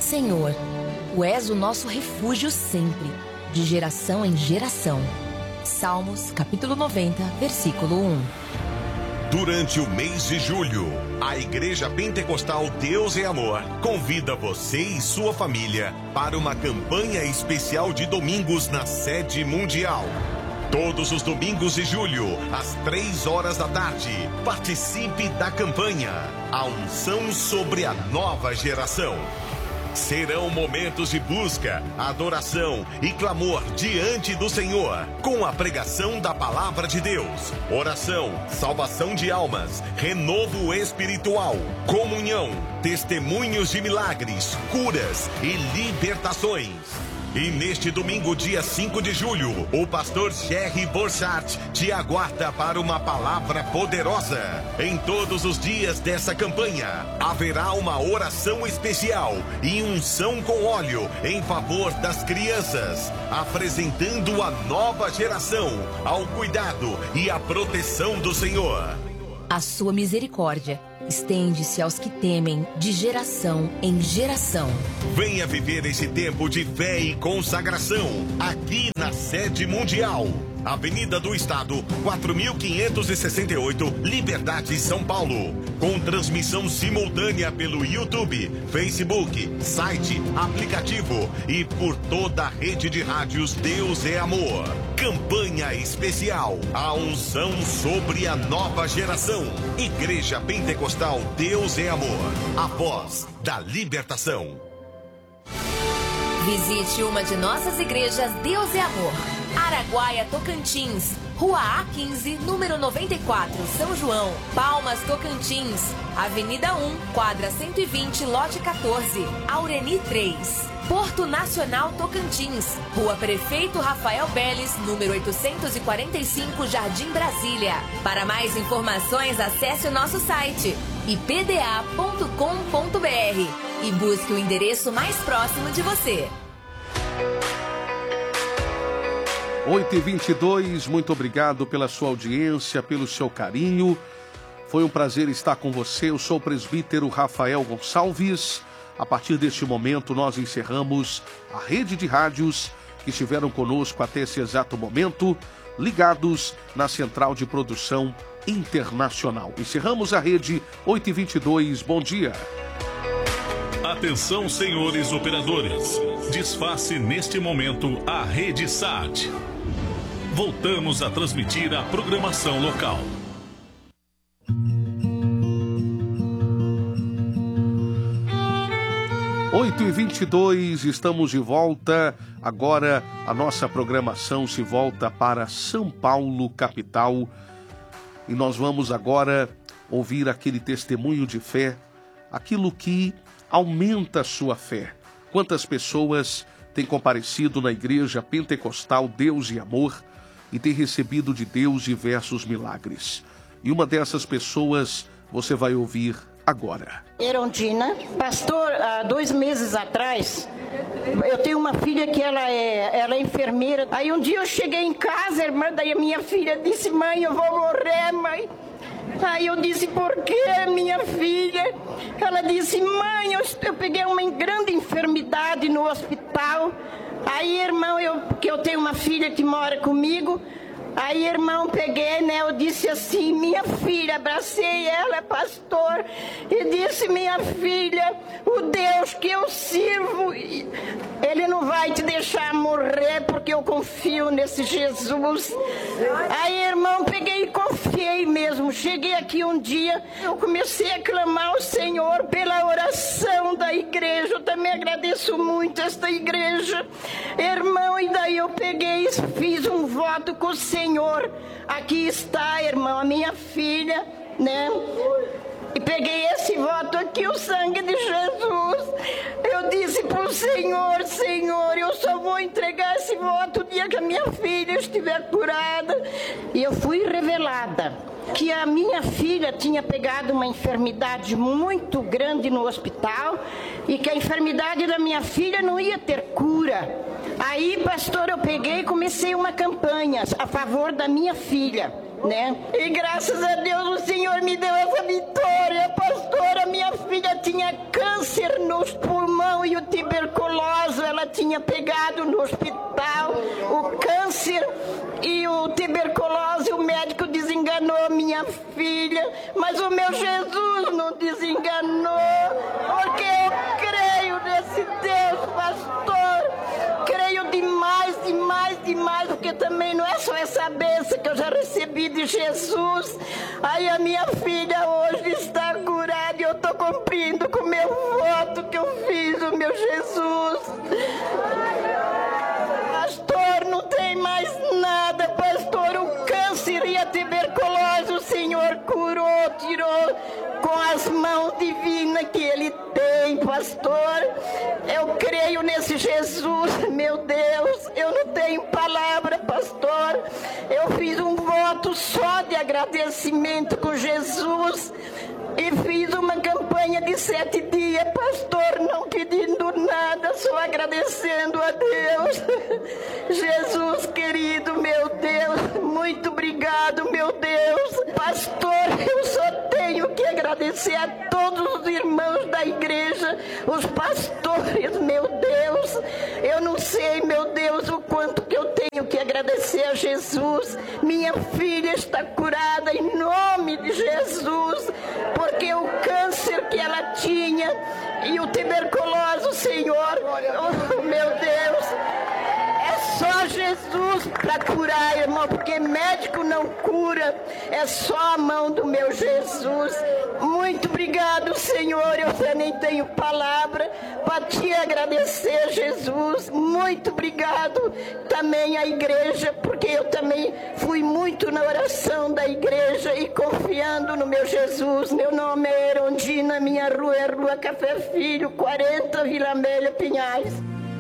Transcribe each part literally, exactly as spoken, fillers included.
Senhor. Tu és o nosso refúgio sempre, de geração em geração. Salmos, capítulo noventa, versículo um. Durante o mês de julho, a Igreja Pentecostal Deus é Amor convida você e sua família para uma campanha especial de domingos na sede mundial. Todos os domingos de julho, às três horas da tarde, participe da campanha A Unção sobre a Nova Geração. Serão momentos de busca, adoração e clamor diante do Senhor, com a pregação da Palavra de Deus, oração, salvação de almas, renovo espiritual, comunhão, testemunhos de milagres, curas e libertações. E neste domingo, dia cinco de julho, o pastor Jerry Borchardt te aguarda para uma palavra poderosa. Em todos os dias dessa campanha, haverá uma oração especial e unção com óleo em favor das crianças, apresentando a nova geração ao cuidado e à proteção do Senhor. A sua misericórdia estende-se aos que temem de geração em geração. Venha viver esse tempo de fé e consagração aqui na sede mundial. Avenida do Estado, quatro mil quinhentos e sessenta e oito, Liberdade, São Paulo. Com transmissão simultânea pelo YouTube, Facebook, site, aplicativo e por toda a rede de rádios Deus é Amor. Campanha especial, a unção sobre a nova geração. Igreja Pentecostal Deus é Amor, a voz da libertação. Visite uma de nossas igrejas Deus é Amor. Araguaia, Tocantins, Rua A quinze, número noventa e quatro, São João, Palmas, Tocantins, Avenida um, quadra cento e vinte, lote quatorze, Aureni três. Porto Nacional Tocantins, Rua Prefeito Rafael Beles, número oitocentos e quarenta e cinco, Jardim Brasília. Para mais informações, acesse o nosso site i p d a ponto com ponto b r e busque o endereço mais próximo de você. oito e vinte e dois, muito obrigado pela sua audiência, pelo seu carinho. Foi um prazer estar com você. Eu sou o presbítero Rafael Gonçalves. A partir deste momento, nós encerramos a rede de rádios que estiveram conosco até esse exato momento, ligados na Central de Produção Internacional. Encerramos a rede oito e vinte e dois. Bom dia. Atenção, senhores operadores. Desface neste momento a rede S A T. Voltamos a transmitir a programação local. oito e vinte e dois, estamos de volta. Agora a nossa programação se volta para São Paulo, capital. E nós vamos agora ouvir aquele testemunho de fé, aquilo que aumenta a sua fé. Quantas pessoas têm comparecido na Igreja Pentecostal Deus e Amor e têm recebido de Deus diversos milagres. E uma dessas pessoas você vai ouvir agora. Erondina, pastor, há dois meses atrás, eu tenho uma filha que ela é, ela é enfermeira. Aí um dia eu cheguei em casa, a irmã da minha filha disse: mãe, eu vou morrer, mãe. Aí eu disse: por que, minha filha? Ela disse: mãe, eu, eu peguei uma grande enfermidade no hospital. Aí, irmão, eu, que eu tenho uma filha que mora comigo. Aí, irmão, peguei, né, eu disse assim: minha filha, abracei ela, pastor, e disse: minha filha, o Deus que eu sirvo, Ele não vai te deixar morrer, porque eu confio nesse Jesus. Aí, irmão, peguei e confiei mesmo. Cheguei aqui um dia, eu comecei a clamar ao Senhor pela oração da igreja. Eu também agradeço muito esta igreja, irmão, e daí eu peguei e fiz um voto com o Senhor. Senhor, aqui está, irmão, a minha filha, né? E peguei esse voto aqui, o sangue de Jesus. Eu disse para o Senhor: Senhor, eu só vou entregar esse voto o dia que a minha filha estiver curada. E eu fui revelada que a minha filha tinha pegado uma enfermidade muito grande no hospital e que a enfermidade da minha filha não ia ter cura. Aí, pastor, eu peguei e comecei uma campanha a favor da minha filha. né? E graças a Deus o Senhor me deu essa vitória, pastora. Minha filha tinha câncer nos pulmões e o tuberculose, ela tinha pegado no hospital o câncer e o tuberculose. O médico desenganou minha filha, mas o meu Jesus não desenganou, porque eu creio nesse Deus, pastor. Creio demais, demais, demais, porque também não é só essa bênção que eu já recebi de Jesus. Aí a minha filha hoje está curada e eu estou cumprindo com o meu voto que eu fiz, o meu Jesus. Pastor, não tem mais nada, pastor. O câncer e a tuberculose o Senhor curou, tirou com as mãos divinas que Ele tem, pastor. Eu creio nesse Jesus, meu Deus. Eu não tenho palavra, pastor. Eu fiz um voto só de agradecimento com Jesus e fiz uma campanha de sete dias, pastor, não pedindo nada, só agradecendo a Deus. Jesus querido, meu Deus, muito obrigado, meu Deus. Pastor, eu só tenho que agradecer a todos os irmãos da igreja, os pastores, meu Deus. Eu não sei, meu Deus, o quanto que eu tenho que agradecer a Jesus. Minha filha está curada em nome de Jesus, porque o câncer que ela tinha e o tuberculose, o Senhor, oh, meu Deus, é só Jesus para curar, irmão, porque médico não cura, é só a mão do meu Jesus. Muito obrigado, Senhor, eu já nem tenho palavra para te agradecer, Jesus. Muito obrigado também à igreja, porque eu também fui muito na oração da igreja e confiando no meu Jesus. Meu nome é Erondina, minha rua é Rua Café Filho, quarenta, Vila Amélia, Pinhais.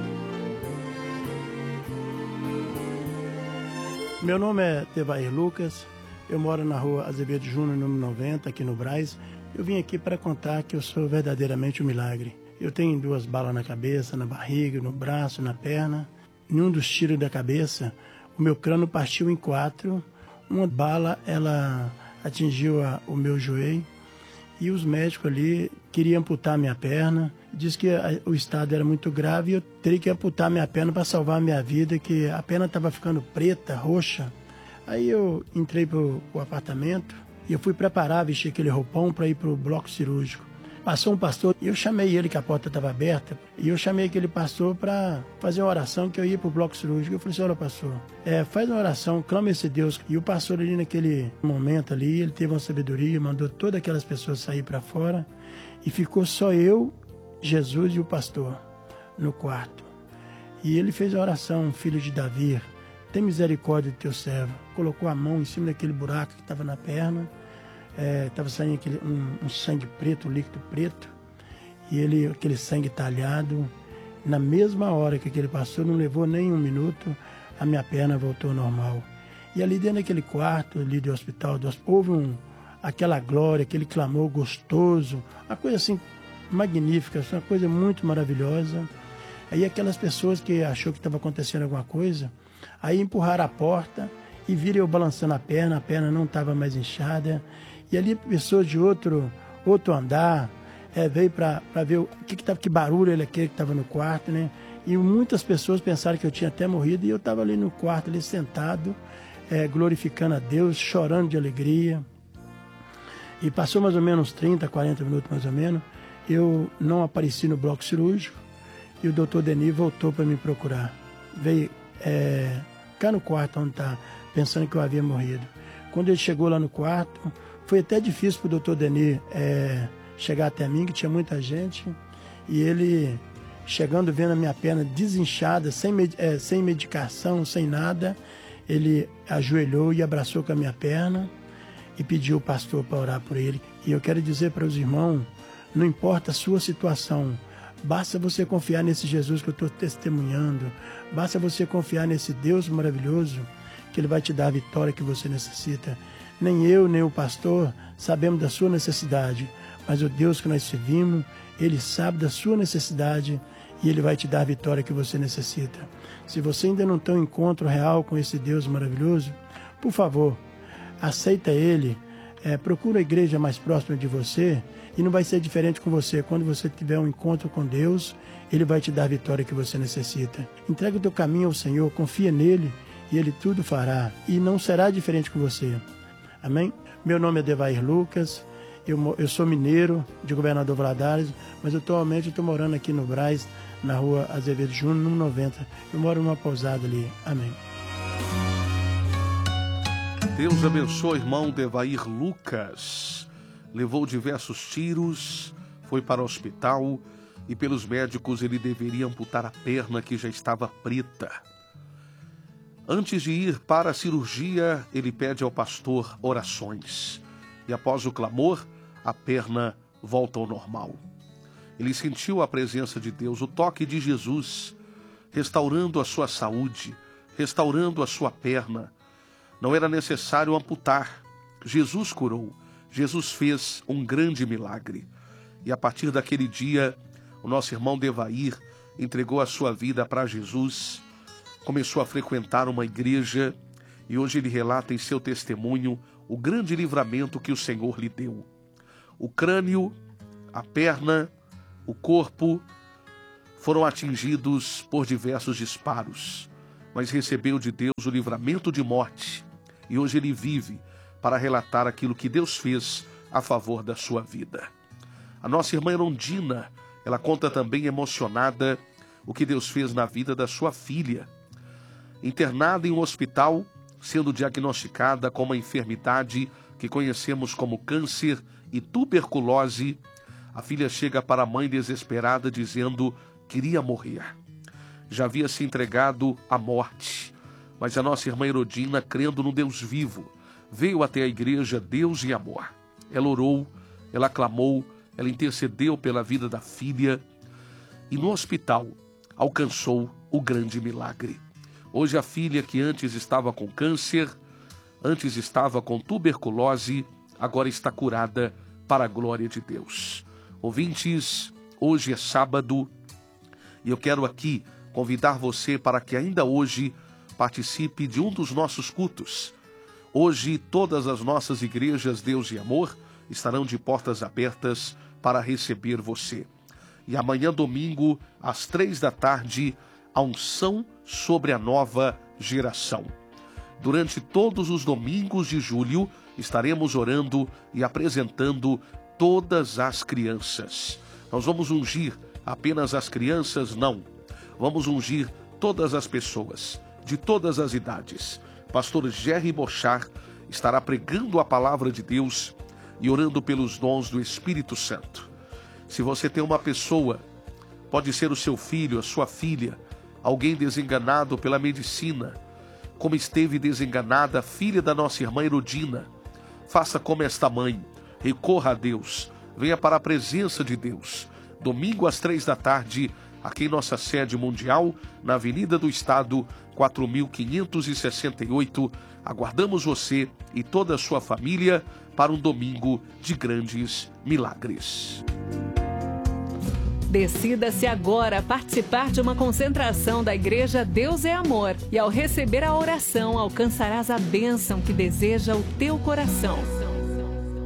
Meu nome é Tevair Lucas, eu moro na rua Azevedo Júnior, número noventa, aqui no Brás. Eu vim aqui para contar que eu sou verdadeiramente um milagre. Eu tenho duas balas na cabeça, na barriga, no braço, na perna. Em um dos tiros da cabeça, o meu crânio partiu em quatro. Uma bala, ela atingiu a, o meu joelho. E os médicos ali queriam amputar minha perna. Diz que a, o estado era muito grave e eu teria que amputar minha perna para salvar a minha vida, que a perna estava ficando preta, roxa. Aí eu entrei para o apartamento e eu fui preparar, vestir aquele roupão para ir para o bloco cirúrgico. Passou um pastor e eu chamei ele, que a porta estava aberta, e eu chamei aquele pastor para fazer uma oração, que eu ia para o bloco cirúrgico. Eu falei assim: olha, pastor, é, faz uma oração, clama esse Deus. E o pastor ali naquele momento ali, ele teve uma sabedoria, mandou todas aquelas pessoas sair para fora e ficou só eu, Jesus e o pastor no quarto. E ele fez a oração: filho de Davi, tem misericórdia do teu servo. Colocou a mão em cima daquele buraco que estava na perna. Estava é, saindo aquele, um, um sangue preto, um líquido preto, e ele, aquele sangue talhado. Na mesma hora que aquele pastor, não levou nem um minuto, a minha perna voltou ao normal. E ali dentro daquele quarto, ali do hospital, do, houve um, aquela glória, aquele clamor gostoso, uma coisa assim magnífica, uma coisa muito maravilhosa. Aí aquelas pessoas que achou que estava acontecendo alguma coisa, aí empurraram a porta e viram eu balançando a perna, a perna não estava mais inchada. E ali pessoas de outro, outro andar é, veio para ver o que, que, tava, que barulho era aquele que estava no quarto, né? E muitas pessoas pensaram que eu tinha até morrido, e eu estava ali no quarto, ali sentado, é, glorificando a Deus, chorando de alegria. E passou mais ou menos trinta, quarenta minutos mais ou menos, eu não apareci no bloco cirúrgico, e o doutor Denis voltou para me procurar. Veio é, cá no quarto onde está, pensando que eu havia morrido. Quando ele chegou lá no quarto, foi até difícil para o doutor Denis é, chegar até mim, que tinha muita gente. E ele, chegando, vendo a minha perna desinchada, sem, é, sem medicação, sem nada, ele ajoelhou e abraçou com a minha perna e pediu o pastor para orar por ele. E eu quero dizer para os irmãos, não importa a sua situação, basta você confiar nesse Jesus que eu estou testemunhando, basta você confiar nesse Deus maravilhoso, que Ele vai te dar a vitória que você necessita. Nem eu, nem o pastor sabemos da sua necessidade, mas o Deus que nós servimos, Ele sabe da sua necessidade e Ele vai te dar a vitória que você necessita. Se você ainda não tem um encontro real com esse Deus maravilhoso, por favor, aceita Ele, é, procura a igreja mais próxima de você e não vai ser diferente com você. Quando você tiver um encontro com Deus, Ele vai te dar a vitória que você necessita. Entrega o teu caminho ao Senhor, confia nele e Ele tudo fará. E não será diferente com você. Amém? Meu nome é Devair Lucas, eu, eu sou mineiro de Governador Valadares, mas atualmente estou morando aqui no Brás, na rua Azevedo Júnior, número noventa. Eu moro numa pousada ali. Amém. Deus abençoe, irmão Devair Lucas. Levou diversos tiros, foi para o hospital e pelos médicos ele deveria amputar a perna que já estava preta. Antes de ir para a cirurgia, ele pede ao pastor orações. E após o clamor, a perna volta ao normal. Ele sentiu a presença de Deus, o toque de Jesus, restaurando a sua saúde, restaurando a sua perna. Não era necessário amputar. Jesus curou. Jesus fez um grande milagre. E a partir daquele dia, o nosso irmão Devair entregou a sua vida para Jesus, começou a frequentar uma igreja e hoje ele relata em seu testemunho o grande livramento que o Senhor lhe deu. O crânio, a perna, o corpo foram atingidos por diversos disparos, mas recebeu de Deus o livramento de morte e hoje ele vive para relatar aquilo que Deus fez a favor da sua vida. A nossa irmã Erondina, ela conta também emocionada o que Deus fez na vida da sua filha. Internada em um hospital, sendo diagnosticada com uma enfermidade que conhecemos como câncer e tuberculose, a filha chega para a mãe desesperada dizendo que iria morrer. Já havia se entregado à morte, mas a nossa irmã Erondina, crendo no Deus vivo, veio até a igreja Deus e Amor. Ela orou, ela clamou, ela intercedeu pela vida da filha e no hospital alcançou o grande milagre. Hoje a filha que antes estava com câncer, antes estava com tuberculose, agora está curada para a glória de Deus. Ouvintes, hoje é sábado e eu quero aqui convidar você para que ainda hoje participe de um dos nossos cultos. Hoje todas as nossas igrejas Deus e Amor estarão de portas abertas para receber você. E amanhã domingo, às três da tarde, a unção sobre a nova geração. Durante todos os domingos de julho, estaremos orando e apresentando todas as crianças. Nós vamos ungir apenas as crianças? Não. Vamos ungir todas as pessoas, de todas as idades. Pastor Jerry Bochar estará pregando a palavra de Deus e orando pelos dons do Espírito Santo. Se você tem uma pessoa, pode ser o seu filho, a sua filha, alguém desenganado pela medicina, como esteve desenganada a filha da nossa irmã Erondina, faça como esta mãe, recorra a Deus, venha para a presença de Deus. Domingo às três da tarde, aqui em nossa sede mundial, na Avenida do Estado, quatro mil quinhentos e sessenta e oito. Aguardamos você e toda a sua família para um domingo de grandes milagres. Decida-se agora participar de uma concentração da Igreja Deus é Amor e ao receber a oração alcançarás a bênção que deseja o teu coração.